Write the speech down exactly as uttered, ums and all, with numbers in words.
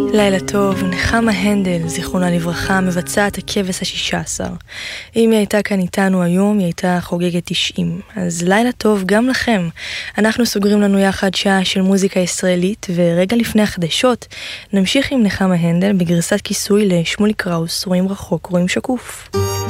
לילה טוב, נחמה הנדל, זיכרונה לברכה, מבצעת הכבש השישה עשר. אם היא הייתה כאן איתנו היום, היא הייתה חוגגת תשעים. אז לילה טוב גם לכם. אנחנו סוגרים לנו יחד שעה של מוזיקה ישראלית, ורגע לפני החדשות, נמשיך עם נחמה הנדל בגרסת כיסוי לשמולי קראוס, רואים רחוק, רואים שקוף.